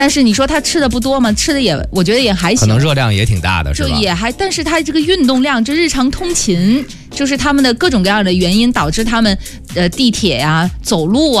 但是你说他吃的不多吗？吃的也，我觉得也还行， 可能热量也挺大的，是吧？ 就也还，但是他这个运动量，这日常通勤，就是他们的各种各样的原因导致他们地铁呀、走路啊。